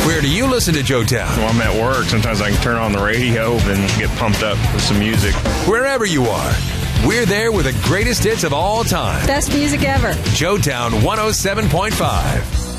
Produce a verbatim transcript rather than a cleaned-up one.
Where do you listen to Joe Town? When I'm at work, sometimes I can turn on the radio and get pumped up with some music. Wherever you are, we're there with the greatest hits of all time. Best music ever. Joe Town one oh seven point five.